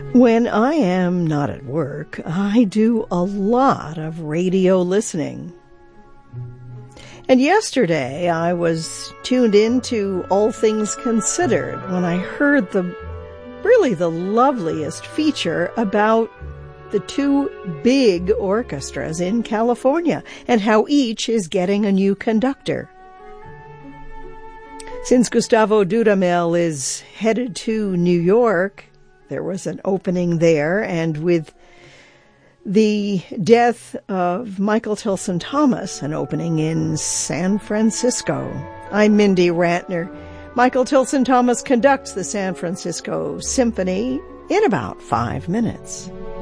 When I am not at work, I do a lot of radio listening. And yesterday I was tuned into All Things Considered when I heard the loveliest feature about the two big orchestras in California and how each is getting a new conductor. Since Gustavo Dudamel is headed to New York, there was an opening there, and with the death of Michael Tilson Thomas, an opening in San Francisco. I'm Mindy Rantner. Michael Tilson Thomas conducts the San Francisco Symphony in about 5 minutes.